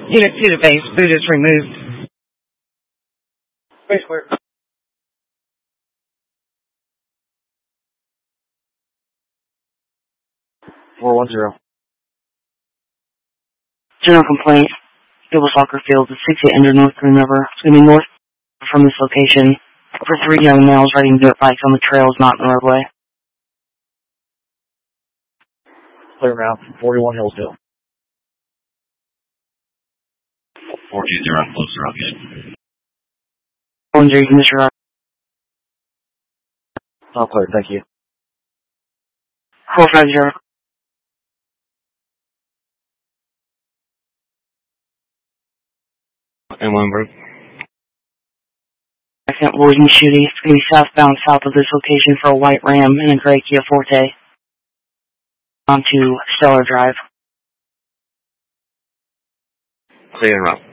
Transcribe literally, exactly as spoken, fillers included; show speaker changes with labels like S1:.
S1: Unit two to base. Boot is removed. Base clear.
S2: four one zero.
S3: General complaint. Gilbert Soccer Field, sixty-eight under North Green River. Swimming north from this location for three young males riding dirt bikes on the trails, not in the roadway.
S2: Clear mount, forty-one Hillsdale.
S4: four two zero, closer, I'll get.
S3: one zero, you can disregard.
S2: All clear, thank you.
S3: four five zero.
S4: And one group.
S3: Second, William Shooty. It's going to be southbound south of this location for a white Ram and a gray Kia Forte. Onto Stellar Drive.
S4: Clear and route.